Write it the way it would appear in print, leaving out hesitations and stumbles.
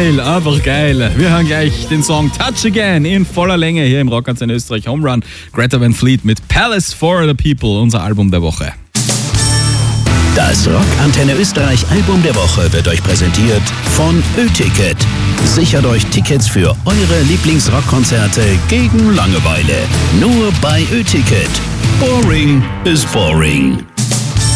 geil, einfach geil. Wir hören gleich den Song Touch Again in voller Länge hier im Rockantenne Österreich Home Run. Greta Van Fleet mit Palace for the People, unser Album der Woche. Das Rockantenne Österreich Album der Woche wird euch präsentiert von Ö-Ticket. Sichert euch Tickets für eure Lieblingsrockkonzerte gegen Langeweile. Nur bei Ö-Ticket. Boring is boring.